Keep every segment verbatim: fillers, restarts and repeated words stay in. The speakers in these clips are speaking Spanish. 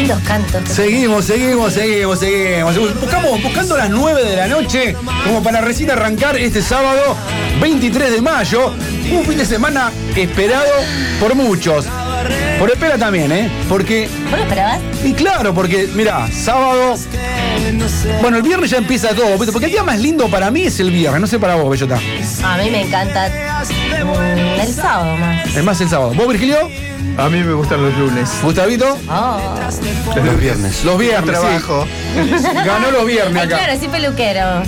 lindos cantos. Seguimos, seguimos, seguimos, seguimos. Buscamos, buscando las nueve de la noche, como para recién arrancar este sábado, veintitrés de mayo. Un fin de semana esperado por muchos. Por espera también, ¿eh? Porque... ¿Vos lo esperabas? Y claro, porque, mirá, sábado... Bueno, el viernes ya empieza todo, porque el día más lindo para mí es el viernes, no sé para vos, Bellota. A mí me encanta mm, el sábado más. Es más el sábado. ¿Vos, Virgilio? A mí me gustan los lunes. ¿Gustavito? Oh. Los viernes. Los viernes, trabajo. Sí. Ganó los viernes acá. Ay, claro, sí, peluquero.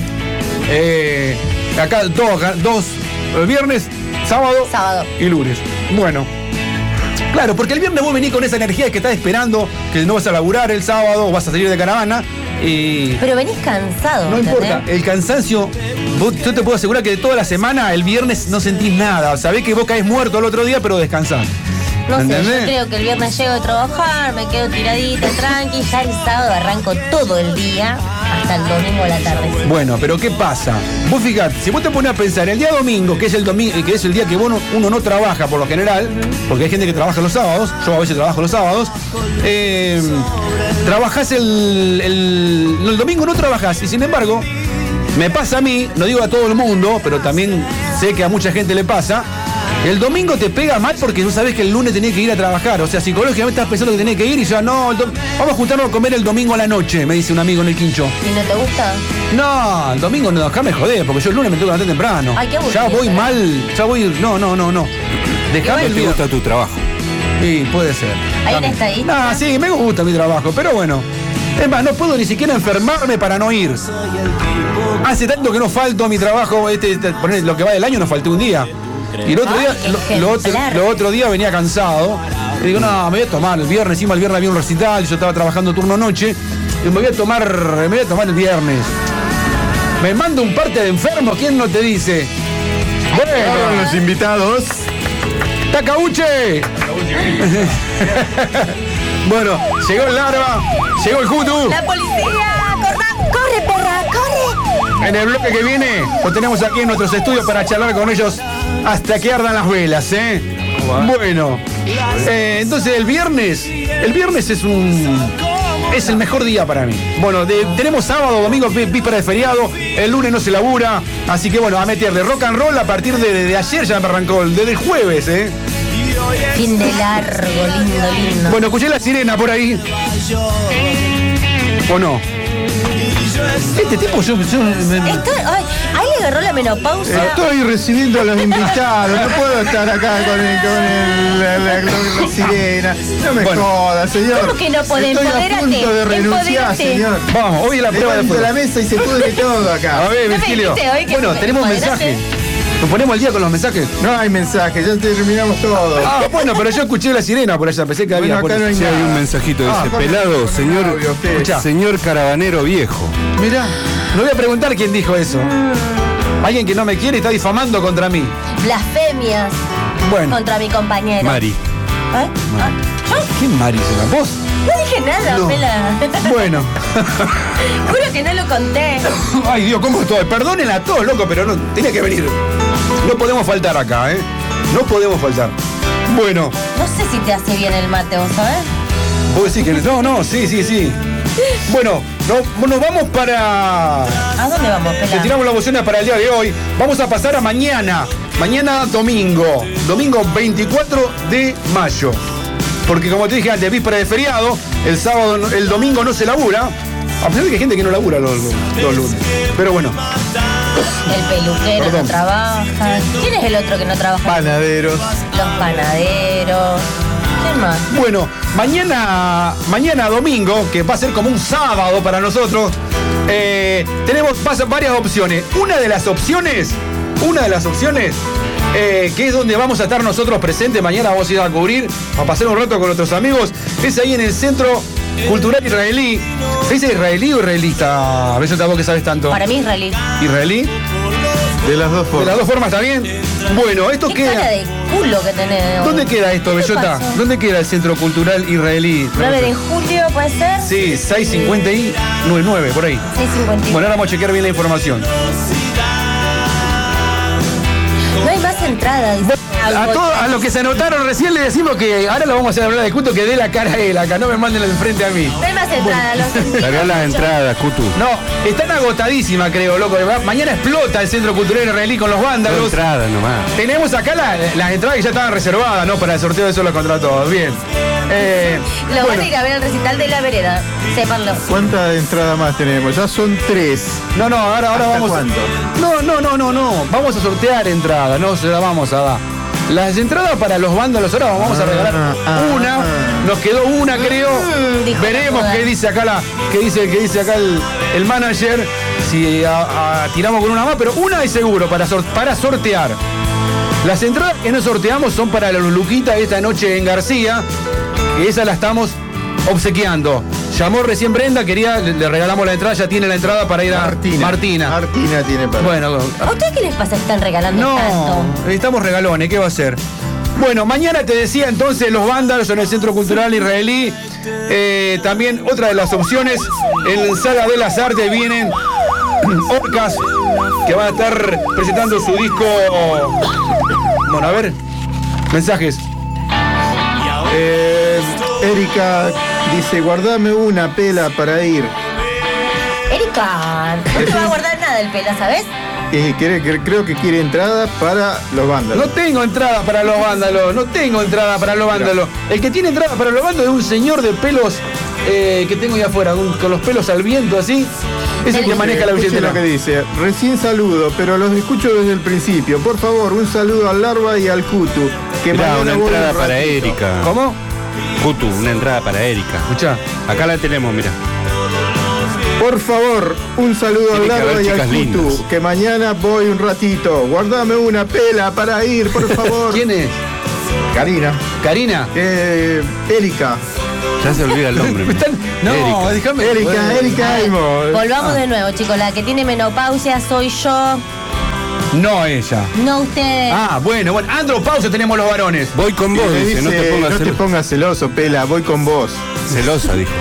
Eh, acá dos, dos el viernes, sábado, Sábado. y lunes. Bueno. Claro, porque el viernes vos venís con esa energía que estás esperando, que no vas a laburar el sábado, vas a salir de caravana y... Pero venís cansado. No ¿entendés? importa, el cansancio, vos, yo te puedo asegurar que de toda la semana, el viernes no sentís nada. Sabés que vos caes muerto el otro día, pero descansás. No sé, ¿entendés? yo creo que el viernes llego de trabajar, me quedo tiradita, tranqui, ya el sábado arranco todo el día hasta el domingo a la tarde. Bueno, pero ¿qué pasa? Vos fijate, si vos te pones a pensar, el día domingo, que es el domingo, que es el día que uno, uno no trabaja por lo general, porque hay gente que trabaja los sábados, yo a veces trabajo los sábados, eh, trabajás el, el, el domingo no trabajás, y sin embargo, me pasa a mí, no digo a todo el mundo, pero también sé que a mucha gente le pasa. El domingo te pega mal porque no sabes que el lunes tenés que ir a trabajar. O sea, psicológicamente estás pensando que tenés que ir y ya no, vamos a juntarnos a comer el domingo a la noche, me dice un amigo en el quincho. ¿Y no te gusta? No, el domingo no, acá me jodés, porque yo el lunes me tengo que levantar temprano. Ay, qué aburrido, ya voy ¿eh? mal, ya voy, no, no, no, no. Dejame el ¿Te gusta tu trabajo? Sí, puede ser. ¿Hay También. una estadística? No, sí, me gusta mi trabajo, pero bueno. Es más, no puedo ni siquiera enfermarme para no ir. Hace tanto que no falto a mi trabajo, este, este poner lo que va del año no falté un día. Y el otro Ay, día, qué lo, lo otro, ejemplar. lo otro día venía cansado. Y digo, no, me voy a tomar el viernes, encima el viernes había un recital, yo estaba trabajando turno noche. Y me voy a tomar, me voy a tomar el viernes. Me mando un parte de enfermo, ¿quién no te dice? Ahora Bueno, los invitados. ¡Tacabuche! Bueno, llegó el larva, llegó el Jutu. ¡La policía! ¡Corre, corre, perra, corre! En el bloque que viene, lo tenemos aquí en nuestros estudios para charlar con ellos hasta que ardan las velas, ¿eh? Bueno, eh, entonces el viernes, el viernes es un... es el mejor día para mí. Bueno, de- tenemos sábado, domingo, ví- víspera de feriado, el lunes no se labura, así que bueno, a meterle rock and roll a partir de, de- de ayer ya me arrancó, desde el jueves, ¿eh? Fin de largo, lindo, lindo. Bueno, escuché la sirena por ahí. ¿O no? Este tipo yo... yo me- Estoy, ay, ahí le agarró la menopausia. Estoy recibiendo a los invitados. No puedo estar acá con, el, con el, la, la, la- la sirena. No me Bueno. jodas, señor. ¿Cómo que no podés? Estoy a Empodérate, punto de renunciar, empodérate. señor. Vamos, hoy es la prueba de Levanto fuego. la mesa y se pudre todo acá. A ver, ¿No me Virgilio. dijiste hoy que Bueno, me tenemos un empoderaste? mensaje. ¿Nos ponemos al día con los mensajes? No hay mensaje, ya terminamos todo. Ah, bueno, pero yo escuché la sirena por allá, pensé que había. Bueno, acá por no hay eso. Sí, hay nada. un mensajito, Ah, dice, con- pelado, con el señor, audio, ¿qué? Escuchá. señor caravanero viejo. Mirá, no voy a preguntar quién dijo eso. Alguien que no me quiere está difamando contra mí. Blasfemias Bueno, contra mi compañero. Mari. ¿Eh? Ah, ¿yo? ¿quién Mari será? ¿Vos? No dije nada, No. Pela. Bueno. Juro que no lo conté. Ay, Dios, ¿cómo estoy? Perdónenla a todos, loco, pero no, tenía que venir. No podemos faltar acá, ¿eh? No podemos faltar. Bueno, No sé si te hace bien el mate, ¿vos sabés? vos decís que... No, no, sí, sí, sí. Bueno, no- nos vamos para... ¿A dónde vamos, Le Pela? tiramos la bocina para el día de hoy. Vamos a pasar a mañana. Mañana domingo. Domingo veinticuatro de mayo. Porque como te dije antes, víspera de feriado, el sábado, no- el domingo no se labura. A pesar de que hay gente que no labura los, los- los lunes. Pero bueno, El peluquero Perdón. no trabaja. ¿Quién es el otro que no trabaja? Panaderos. Los panaderos. ¿Quién más? bueno, mañana, mañana domingo, que va a ser como un sábado para nosotros, eh, tenemos pasan varias opciones. Una de las opciones, una de las opciones, eh, que es donde vamos a estar nosotros presentes, mañana vamos a ir a cubrir, a pasar un rato con nuestros amigos, es ahí en el Centro Cultural Israelí. ¿Se dice israelí o israelita? A veces vos que sabes tanto. Para mí israelí. ¿Israelí? De las dos ¿De formas. las dos formas también? Bueno, esto ¿Qué cara queda... de culo que tenés? ¿Dónde queda esto, ¿Qué te Bellota? pasó? ¿Dónde queda el Centro Cultural Israelí? nueve de julio, ¿puede ser? Sí, seis cincuenta y nueve, por ahí. seis cincuenta y uno. Bueno, ahora vamos a chequear bien la información. No hay más entradas, dice. A, todos, a los que se anotaron recién le decimos que ahora lo vamos a hacer hablar de Cuto, que dé la cara a él acá, no me manden el frente a mí. No hay más entradas, los Largá las entradas, Cutu. No, están agotadísimas, creo, loco. Mañana explota el Centro Cultural Israelí con los vándalos. Dos entradas nomás. Tenemos acá la, las entradas que ya estaban reservadas, ¿no? Para el sorteo de Solos contra Todos. Bien. Eh, Lo bueno. van a ir a ver al recital de La Vereda, sépanlo. ¿Cuántas entradas más tenemos? Ya son tres. No, no, ahora, ahora ¿Hasta vamos. cuánto? No, no, no, no, no. Vamos a sortear entradas, no se las vamos a dar. Las entradas para los vándalos, ahora vamos a regalar ah, una. ah. Nos quedó una, creo. Mm, dijo Veremos la qué dice acá la, qué dice, qué dice acá el, el manager. Si a- a- tiramos con una más, pero una es seguro para, sor- para sortear. Las entradas que no sorteamos son para los Luquita esta noche en García. Que esa la estamos obsequiando. Llamó recién Brenda, quería, le, le regalamos la entrada, ya tiene la entrada para ir a Martina. Martina. Martina tiene para. Bueno, ¿A ustedes qué les pasa que están regalando no, tanto? estamos regalones, ¿qué va a ser? Bueno, mañana te decía entonces los vándalos en el Centro Cultural Israelí. Eh, también otra de las opciones, en Sala de las Artes vienen Orcas, que van a estar presentando su disco. Bueno, a ver, mensajes. Eh, Erika dice, guardame una pela para ir. Erika, no te va a guardar nada el pela, ¿sabes? Y quiere, cre- creo que quiere entrada para los vándalos. No tengo entrada para los vándalos, no tengo entrada para los vándalos. El que tiene entrada para los vándalos es un señor de pelos eh, que tengo ahí afuera, un- con los pelos al viento así. Es el que maneja la Escuche billetera. lo que dice, recién saludo, pero los escucho desde el principio. Por favor, un saludo al Larva y al Cutu. Que Mirá, mañana una voy entrada un para ratito. Erika. ¿Cómo? Cutu, una entrada para Erika. Escuchá. Acá la tenemos, mira. Por favor, un saludo al Tiene que Larva haber y al chicas Cutu. lindas. Que mañana voy un ratito. Guardame una pela para ir, por favor. ¿Quién es? Karina. ¿Karina? Eh, Erika. Ya se olvida el nombre. Me están- No, Erika. déjame. Erika, Bueno. Erika Aimo. Volvamos de nuevo, chicos. La que tiene menopausia soy yo, No ella. no ustedes. Ah, bueno, bueno. Andropausia tenemos los varones. Voy con Y vos, le dice, no te dice, pongas no te celoso. pongas celoso, pela, voy con vos. Celosa, dijo.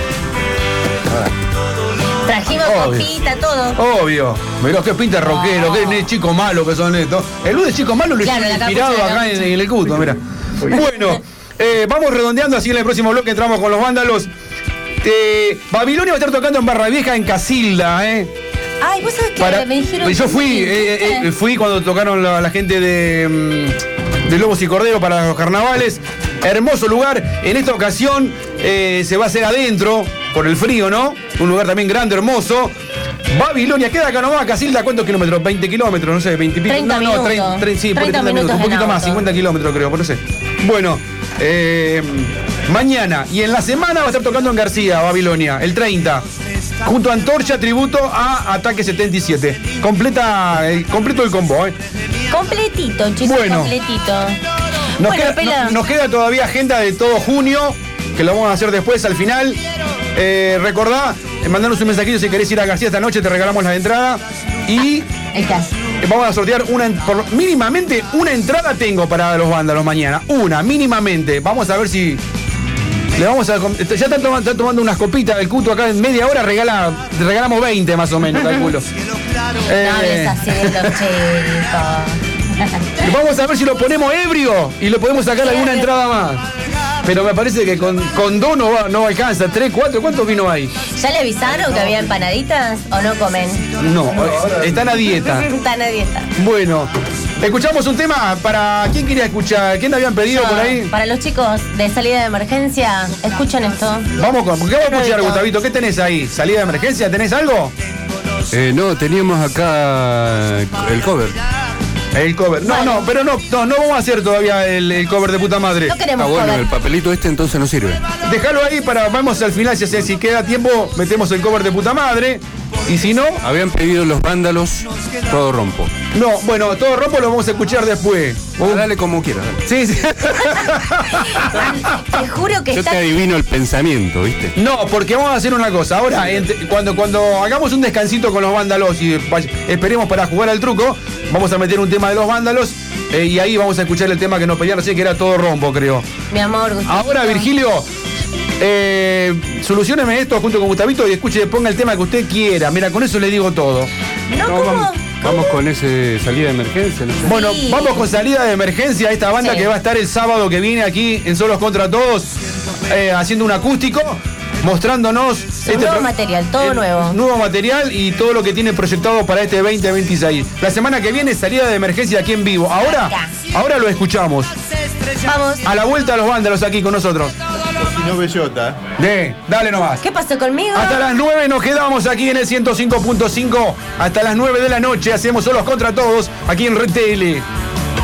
Trajimos Obvio. copita, todo. Obvio. Mirá qué pinta rockero, qué ne- chico malo que son estos. El luz de chico malo lo Claro, hicieron la inspirado capucha de la acá en, capucha. en el Cuto, mira. Bueno, eh, vamos redondeando así en el próximo bloque entramos con los vándalos. Eh, Babilonia va a estar tocando en Barra Vieja en Casilda, ¿eh? Ay, vos sabés que Para- me dijeron. yo que fui, sí, eh, eh, ¿viste? eh, fui cuando tocaron la, la gente de, mm, de Lobos y Cordero para los carnavales. Hermoso lugar. En esta ocasión eh, se va a hacer adentro, por el frío, ¿no? Un lugar también grande, hermoso. Babilonia, queda acá nomás, Casilda, ¿cuántos kilómetros? veinte kilómetros, no sé, veinte y pico. treinta no, no, minutos. trein- trein- sí, por ahí treinta minutos un en poquito más, auto. cincuenta kilómetros creo, no sé. Bueno, eh, mañana y en la semana va a estar tocando en García, Babilonia, el treinta. Junto a Antorcha, tributo a Ataque setenta y siete. Completa, el, completo el combo, ¿eh? Completito, chicos, Bueno. completito. Nos, Bueno, queda, Pela. no- nos queda todavía agenda de todo junio, que lo vamos a hacer después al final. Eh, recordá, eh, mandanos un mensajito si querés ir a García esta noche, te regalamos la entrada. Y Ahí está. vamos a sortear una, en- por- mínimamente una entrada tengo para los vándalos mañana. Una, mínimamente. Vamos a ver si. Le vamos a. com- Ya están, toma- están tomando unas copitas del Cuto acá en media hora, regala, regalamos veinte más o menos, calculo. No Eh, hables así de los chicos. Vamos a ver si lo ponemos ebrio y le podemos sacar alguna entrada más. Pero me parece que con, con dos no, va, no alcanza. Tres, cuatro, ¿cuántos vino hay? ¿Ya le avisaron que había empanaditas o no comen? No, están a dieta. Están a dieta. Bueno, escuchamos un tema para. ¿Quién quería escuchar? ¿Quién habían pedido por ahí? Para los chicos de salida de emergencia, escuchen esto. Vamos con. ¿Qué vamos a escuchar, Gustavito. Gustavito? ¿Qué tenés ahí? ¿Salida de emergencia? ¿Tenés algo? Eh, no, teníamos acá el cover. El cover. No, no, pero no, no, no vamos a hacer todavía el, el cover de puta madre. No queremos Ah, bueno, cover. el papelito este entonces no sirve. Déjalo ahí para. Vamos al final, si, si queda tiempo, metemos el cover de puta madre. Y si no, Habían pedido los vándalos, todo rompo. no, bueno, todo rompo lo vamos a escuchar después. Vos dale como quieras. dale. Sí, sí. Te juro que Yo te está. adivino el pensamiento, ¿viste? No, porque vamos a hacer una cosa. Ahora, ent- cuando, cuando hagamos un descansito con los vándalos y vay- esperemos para jugar al truco, vamos a meter un tema de los vándalos eh, y ahí vamos a escuchar el tema que nos pedían recién, que era todo rompo, creo. Mi amor, Gustavito. Ahora, Virgilio, eh, solucioneme esto junto con Gustavito y escuche, ponga el tema que usted quiera. Mira, con eso le digo todo. No, No, ¿cómo? vamos. Vamos con ese salida de emergencia, ¿no? Bueno, Sí. vamos con salida de emergencia a esta banda Sí. que va a estar el sábado que viene aquí en Solos Contra Todos, eh, haciendo un acústico, mostrándonos Un nuevo material, todo nuevo. Nuevo material y todo lo que tiene proyectado para este veinte veintiséis. La semana que viene, salida de emergencia aquí en vivo. Ahora, Acá. ahora lo escuchamos. Vamos. A la vuelta a los vándalos aquí con nosotros. Si no bellota. De, dale nomás. ¿Qué pasó conmigo? Hasta las nueve nos quedamos aquí en el ciento cinco punto cinco. Hasta las nueve de la noche hacemos Solos Contra Todos aquí en Red T L.